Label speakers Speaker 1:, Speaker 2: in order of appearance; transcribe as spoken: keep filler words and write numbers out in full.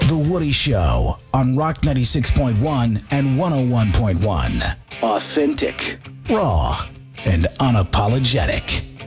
Speaker 1: The Woody Show on Rock ninety-six point one and one oh one point one. Authentic, raw, and unapologetic.